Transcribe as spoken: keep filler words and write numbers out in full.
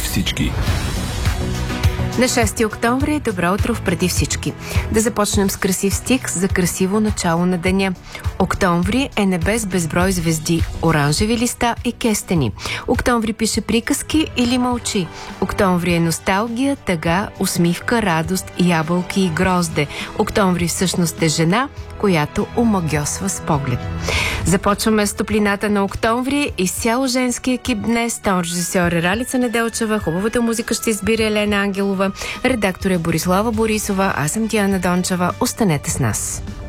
всички. На шести октомври, добро утро в преди всички. Да започнем с красив стих за красиво начало на деня. Октомври е небе с безброй звезди, оранжеви листа и кестени. Октомври пише приказки или мълчи. Октомври е носталгия, тъга, усмивка, радост, ябълки и грозде. Октомври всъщност е жена, която омагьосва с поглед. Започваме с топлината на октомври. Изцяло женски екип днес. Тон режисьор е Ралица Неделчева. Хубавата музика ще избира Елена Ангелова. Редактор е Борислава Борисова. Аз съм Диана Дончева. Останете с нас.